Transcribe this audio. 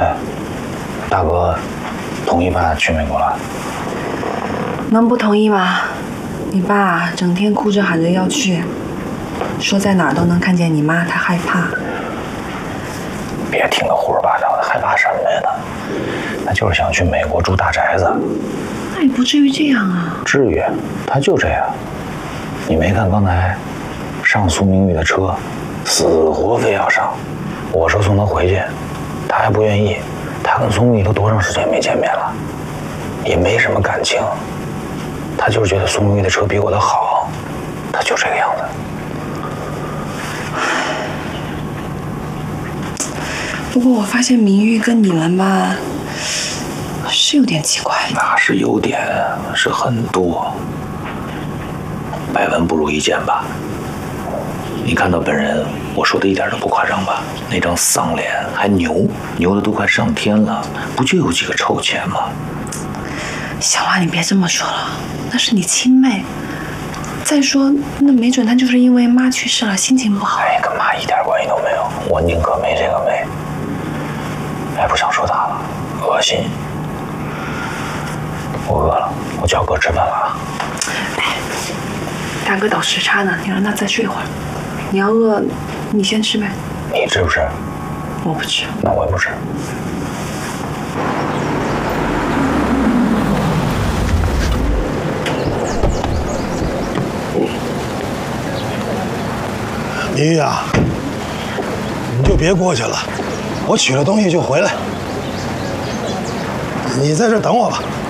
哎，大哥同意爸去美国了？ 能不同意吗？你爸整天哭着喊着要去，说在哪儿都能看见你妈，他害怕。 别听他胡说八道的，害怕什么呀？他就是想去美国住大宅子。 那也不至于这样啊。 至于，他就这样。你没看刚才上苏明玉的车，死活非要上。我说送他回去，他还不愿意。他跟苏明玉都多长时间没见面了，也没什么感情。他就是觉得苏明玉的车比我的好，他就这个样子。 不过我发现明玉跟你们吧，是有点奇怪。 那是有点，是很多。百闻不如一见吧。你看到本人，我说的一点都不夸张吧？那张丧脸还牛的都快上天了，不就有几个臭钱吗？ 小娃，你别这么说了，那是你亲妹。再说，那没准她就是因为妈去世了，心情不好。 哎，跟妈一点关系都没有，我宁可没这个妹。哎，不想说他了，恶心。我饿了，我叫哥吃饭了啊。 哎，大哥倒时差呢，你让他再睡会儿。你要饿，你先吃呗。 你吃不吃？ 我不吃。 那我也不吃。 明玉啊，你就别过去了，我取了东西就回来，你在这等我吧。